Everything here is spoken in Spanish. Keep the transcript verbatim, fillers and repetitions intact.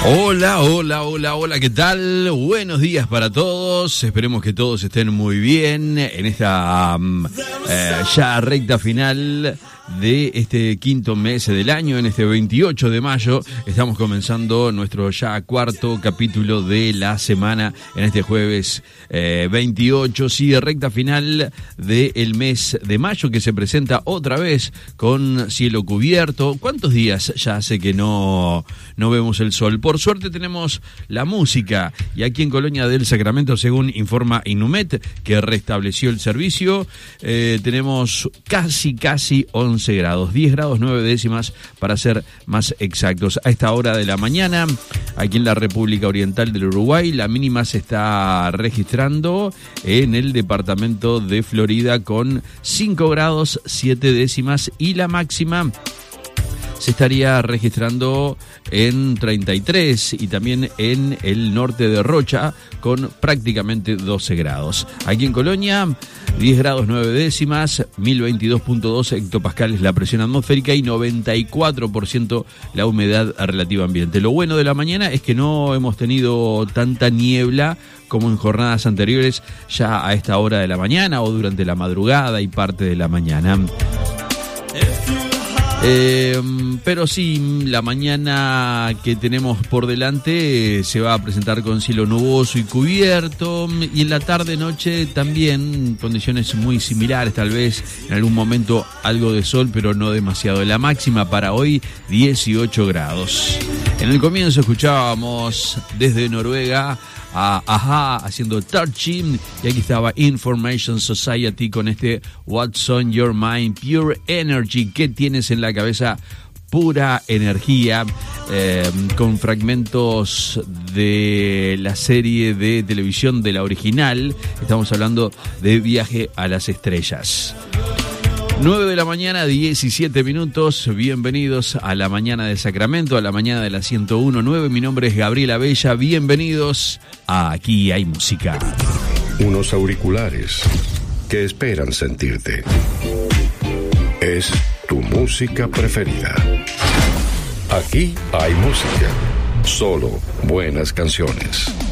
Hola, hola, hola, hola, ¿qué tal? Buenos días para todos, esperemos que todos estén muy bien en esta um, eh, ya recta final de este quinto mes del año. En este veintiocho de mayo estamos comenzando nuestro ya cuarto capítulo de la semana en este jueves eh, veintiocho, sí, recta final del mes de mayo, que se presenta otra vez con cielo cubierto. ¿Cuántos días ya hace que no, no vemos el sol? Por suerte tenemos la música, y aquí en Colonia del Sacramento, según informa Inumet, que restableció el servicio, eh, tenemos casi, casi once grados, diez grados nueve décimas para ser más exactos. A esta hora de la mañana, aquí en la República Oriental del Uruguay, la mínima se está registrando en el departamento de Florida con cinco grados siete décimas, y la máxima se estaría registrando en treinta y tres, y también en el norte de Rocha con prácticamente doce grados. Aquí en Colonia, diez grados nueve décimas, mil veintidós punto dos hectopascales la presión atmosférica y noventa y cuatro por ciento la humedad relativa ambiente. Lo bueno de la mañana es que no hemos tenido tanta niebla como en jornadas anteriores, ya a esta hora de la mañana o durante la madrugada y parte de la mañana. Eh, pero sí, la mañana que tenemos por delante eh, se va a presentar con cielo nuboso y cubierto, y en la tarde-noche también condiciones muy similares, tal vez en algún momento algo de sol, pero no demasiado. La máxima para hoy, dieciocho grados. En el comienzo escuchábamos desde Noruega a Ajá haciendo Touching, y aquí estaba Information Society con este What's on Your Mind, Pure Energy. ¿Qué tienes en la cabeza? Pura energía, eh, con fragmentos de la serie de televisión de la original. Estamos hablando de Viaje a las Estrellas. nueve de la mañana, diecisiete minutos. Bienvenidos a la mañana de Sacramento, a la mañana de la ciento uno punto nueve. Mi nombre es Gabriela Bella. Bienvenidos a Aquí hay música. Unos auriculares que esperan sentirte. Es tu música preferida. Aquí hay música. Solo buenas canciones.